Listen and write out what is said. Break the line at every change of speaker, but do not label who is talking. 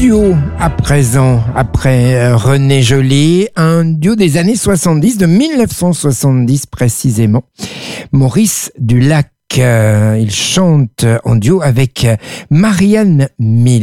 duo à présent, après René Joly, un duo des années 70, de 1970 précisément. Maurice Dulac, il chante en duo avec Marianne Mille.